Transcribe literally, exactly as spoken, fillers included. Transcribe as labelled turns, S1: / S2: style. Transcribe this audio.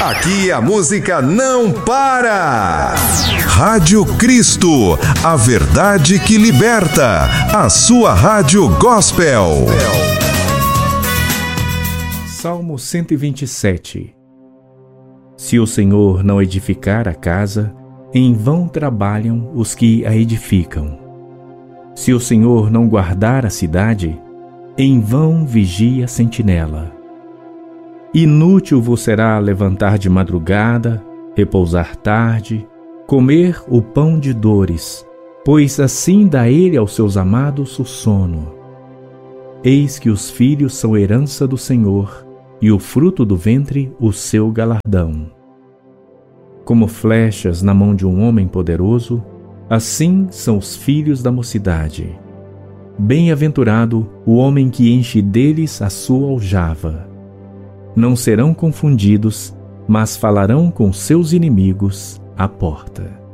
S1: Aqui a música não para. Rádio Cristo, a verdade que liberta. A sua rádio gospel.
S2: Salmo cento e vinte e sete. Se o Senhor não edificar a casa, em vão trabalham os que a edificam. Se o Senhor não guardar a cidade, em vão vigia a sentinela. Inútil vos será levantar de madrugada, repousar tarde, comer o pão de dores, pois assim dá ele aos seus amados o sono. Eis que os filhos são herança do Senhor, e o fruto do ventre o seu galardão. Como flechas na mão de um homem poderoso, assim são os filhos da mocidade. Bem-aventurado o homem que enche deles a sua aljava. Não serão confundidos, mas falarão com seus inimigos à porta.